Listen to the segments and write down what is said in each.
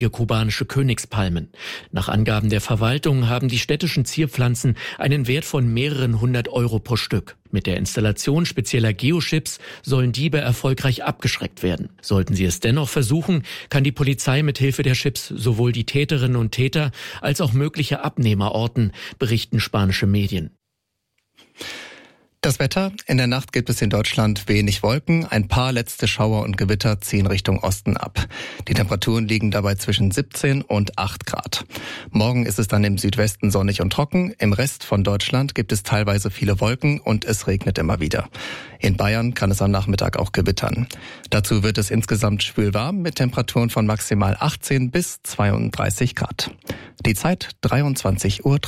kubanische Königspalmen. Nach Angaben der Verwaltung haben die städtischen Zierpflanzen einen Wert von mehreren 100 Euro pro Stück. Mit der Installation spezieller Geochips sollen Diebe erfolgreich abgeschreckt werden. Sollten sie es dennoch versuchen, kann die Polizei mit Hilfe der Chips sowohl die Täterinnen und Täter als auch mögliche Abnehmer orten, berichten spanische Medien. Das Wetter: In der Nacht gibt es in Deutschland wenig Wolken. Ein paar letzte Schauer und Gewitter ziehen Richtung Osten ab. Die Temperaturen liegen dabei zwischen 17 und 8 Grad. Morgen ist es dann im Südwesten sonnig und trocken. Im Rest von Deutschland gibt es teilweise viele Wolken und es regnet immer wieder. In Bayern kann es am Nachmittag auch gewittern. Dazu wird es insgesamt schwül warm mit Temperaturen von maximal 18 bis 32 Grad. Die Zeit 23:03 Uhr.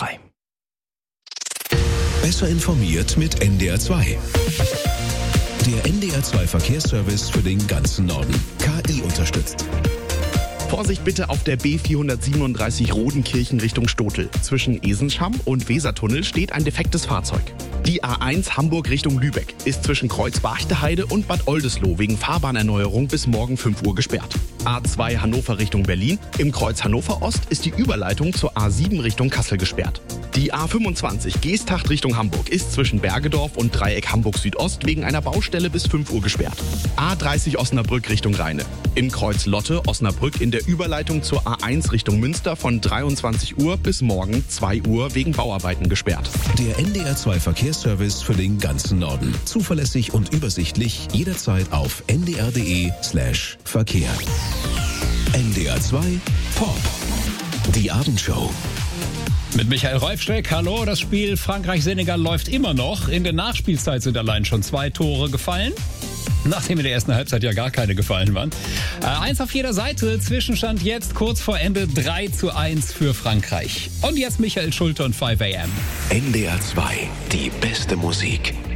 Besser informiert mit NDR 2. Der NDR 2 Verkehrsservice für den ganzen Norden. KI unterstützt. Vorsicht bitte auf der B437 Rodenkirchen Richtung Stotel. Zwischen Esenscham und Wesertunnel steht ein defektes Fahrzeug. Die A1 Hamburg Richtung Lübeck ist zwischen Kreuz Barchteheide und Bad Oldesloe wegen Fahrbahnerneuerung bis morgen 5 Uhr gesperrt. A2 Hannover Richtung Berlin. Im Kreuz Hannover Ost ist die Überleitung zur A7 Richtung Kassel gesperrt. Die A25 Geesthacht Richtung Hamburg ist zwischen Bergedorf und Dreieck Hamburg Südost wegen einer Baustelle bis 5 Uhr gesperrt. A30 Osnabrück Richtung Rheine. Im Kreuz Lotte Osnabrück in der Überleitung zur A1 Richtung Münster von 23 Uhr bis morgen 2 Uhr wegen Bauarbeiten gesperrt. Der NDR 2 Verkehrsservice für den ganzen Norden. Zuverlässig und übersichtlich jederzeit auf ndr.de/Verkehr. NDR 2 Pop. Die Abendshow. Mit Michael Reufsteck, hallo, das Spiel Frankreich-Senegal läuft immer noch. In der Nachspielzeit sind allein schon 2 Tore gefallen. Nachdem in der ersten Halbzeit ja gar keine gefallen waren. 1 auf jeder Seite, Zwischenstand jetzt kurz vor Ende 3:1 für Frankreich. Und jetzt Michael Schulte und 5 AM. NDR 2, die beste Musik.